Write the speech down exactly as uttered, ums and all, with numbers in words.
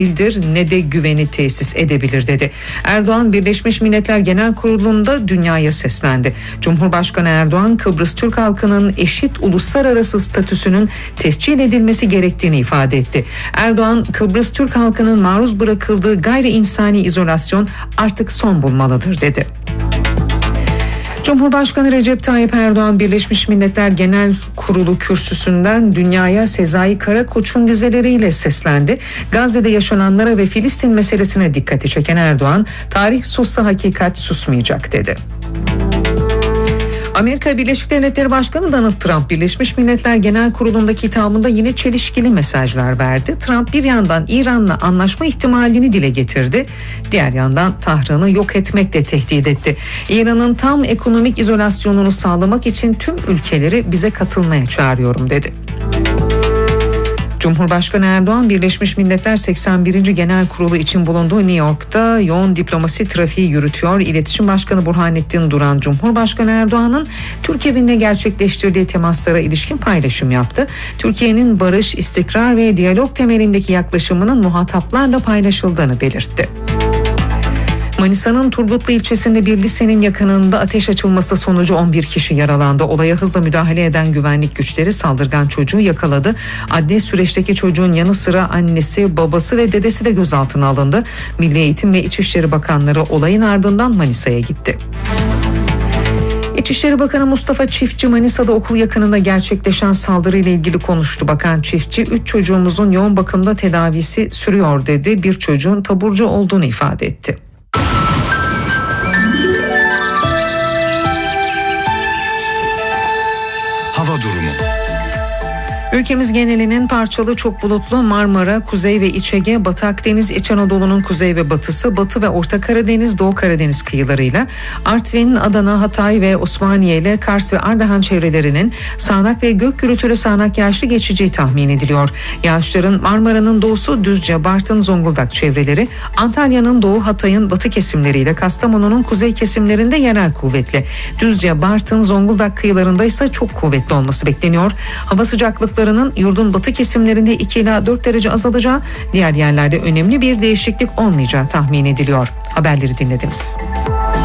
değildir ne de güveni tesis edebilir dedi. Erdoğan Birleşmiş Milletler Genel Kurulu'nda dünyaya seslendi. Cumhurbaşkanı Erdoğan Kıbrıs Türk halkının eşit uluslararası statüsünün tescil edilmesi gerektiğini ifade etti. Erdoğan Kıbrıs Türk halkının maruz bırakıldığı gayri insani izolasyon artık son bulmalıdır dedi. Cumhurbaşkanı Recep Tayyip Erdoğan Birleşmiş Milletler Genel Kurulu kürsüsünden dünyaya Sezai Karakoç'un dizeleriyle seslendi. Gazze'de yaşananlara ve Filistin meselesine dikkati çeken Erdoğan, tarih sussa hakikat susmayacak dedi. Amerika Birleşik Devletleri Başkanı Donald Trump, Birleşmiş Milletler Genel Kurulu'ndaki hitabında yine çelişkili mesajlar verdi. Trump bir yandan İran'la anlaşma ihtimalini dile getirdi, diğer yandan Tahran'ı yok etmekle tehdit etti. İran'ın tam ekonomik izolasyonunu sağlamak için tüm ülkeleri bize katılmaya çağırıyorum dedi. Cumhurbaşkanı Erdoğan Birleşmiş Milletler seksen birinci Genel Kurulu için bulunduğu New York'ta yoğun diplomasi trafiği yürütüyor. İletişim Başkanı Burhanettin Duran, Cumhurbaşkanı Erdoğan'ın Türk evinde gerçekleştirdiği temaslara ilişkin paylaşım yaptı. Türkiye'nin barış, istikrar ve diyalog temelindeki yaklaşımının muhataplarla paylaşıldığını belirtti. Manisa'nın Turgutlu ilçesinde bir lisenin yakınında ateş açılması sonucu on bir kişi yaralandı. Olaya hızla müdahale eden güvenlik güçleri saldırgan çocuğu yakaladı. Adli süreçteki çocuğun yanı sıra annesi, babası ve dedesi de gözaltına alındı. Milli Eğitim ve İçişleri Bakanları olayın ardından Manisa'ya gitti. İçişleri Bakanı Mustafa Çiftçi Manisa'da okul yakınında gerçekleşen saldırıyla ilgili konuştu. Bakan Çiftçi, üç çocuğumuzun yoğun bakımda tedavisi sürüyor dedi. Bir çocuğun taburcu olduğunu ifade etti. Hava durumu. Ülkemiz genelinin parçalı çok bulutlu Marmara, Kuzey ve İç Ege, Batı Akdeniz, İç Anadolu'nun kuzey ve batısı, Batı ve Orta Karadeniz, Doğu Karadeniz kıyılarıyla, Artvin, Adana, Hatay ve Osmaniye ile Kars ve Ardahan çevrelerinin sağanak ve gök gürültülü sağanak yağışlı geçeceği tahmin ediliyor. Yağışların Marmara'nın doğusu, Düzce, Bartın, Zonguldak çevreleri, Antalya'nın doğu, Hatay'ın batı kesimleriyle Kastamonu'nun kuzey kesimlerinde yerel kuvvetli. Düzce, Bartın, Zonguldak kıyılarında ise çok kuvvetli olması bekleniyor. Hava sıcaklıkları yurdun batı kesimlerinde iki ila dört derece azalacağı, diğer yerlerde önemli bir değişiklik olmayacağı tahmin ediliyor. Haberleri dinlediniz.